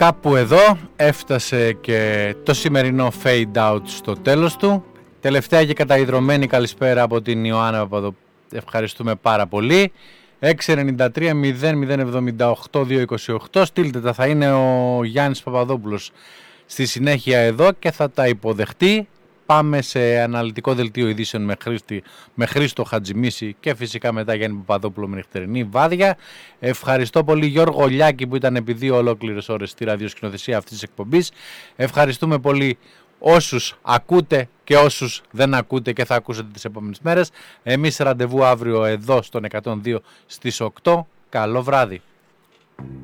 Κάπου εδώ έφτασε και το σημερινό fade out στο τέλος του. Τελευταία και καταϊδρωμένη καλησπέρα από την Ιωάννα Παπαδοπούλου. Ευχαριστούμε πάρα πολύ. 693-0078-228. Στείλτε τα, θα είναι ο Γιάννης Παπαδόπουλος στη συνέχεια εδώ και θα τα υποδεχτεί. Πάμε σε αναλυτικό δελτίο ειδήσεων με Χρήστο Χατζημίση και φυσικά μετά Γιάννη Παπαδόπουλο με νυχτερινή βάδια. Ευχαριστώ πολύ Γιώργο Λιάκη που ήταν επί 2 ολόκληρες ώρες στη ραδιοσκηνοθεσία αυτής της εκπομπής. Ευχαριστούμε πολύ όσους ακούτε και όσους δεν ακούτε και θα ακούσετε τις επόμενες μέρες. Εμείς ραντεβού αύριο εδώ στον 102 στις 8. Καλό βράδυ.